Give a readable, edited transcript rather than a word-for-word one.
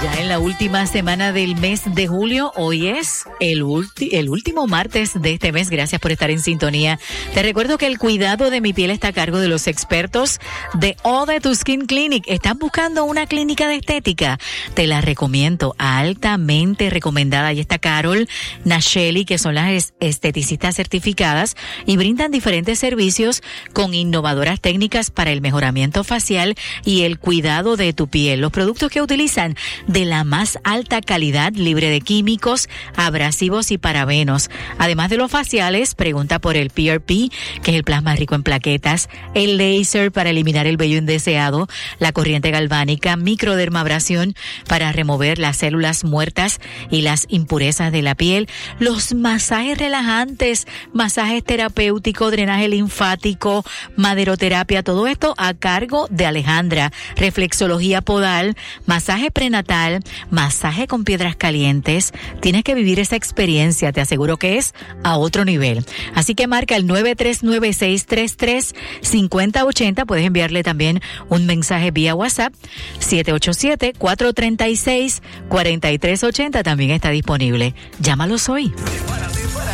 Ya en la última semana del mes de julio, hoy es el último martes de este mes. Gracias por estar en sintonía. Te recuerdo que el cuidado de mi piel está a cargo de los expertos de All the To Skin Clinic. ¿Estás buscando una clínica de estética? Te la recomiendo, altamente recomendada. Ahí está Carol Nacheli, que son las esteticistas certificadas y brindan diferentes servicios con innovadoras técnicas para el mejoramiento facial y el cuidado de tu piel. Los productos que utilizan de la más alta calidad, libre de químicos, abrasivos y parabenos. Además de los faciales, pregunta por el PRP, que es el plasma rico en plaquetas, el láser para eliminar el vello indeseado, la corriente galvánica, microdermabrasión para remover las células muertas y las impurezas de la piel, los masajes relajantes, masajes terapéuticos, drenaje linfático, maderoterapia, todo esto a cargo de Alejandra, reflexología podal, masaje prenatal, masaje con piedras calientes. Tienes que vivir esa experiencia, te aseguro que es a otro nivel. Así que marca el 939-633-5080. Puedes enviarle también un mensaje vía WhatsApp. 787-436-4380 también está disponible. Llámalos hoy.